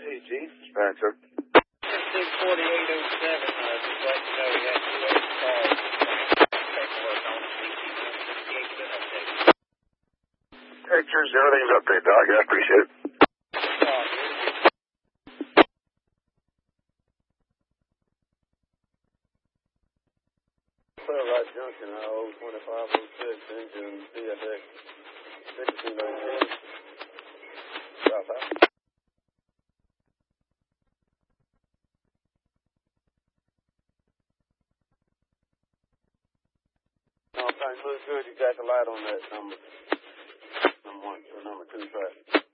Hey, Gene. Spencer. 64807, just let you know we had two other calls. Paperwork on CT-158, good update. Pictures, everything's updated, dog. I appreciate it. Right Junction, IO 2506, engine CFX 6219, southbound. No, things look good. You got the light on that number 1 or number 2 track.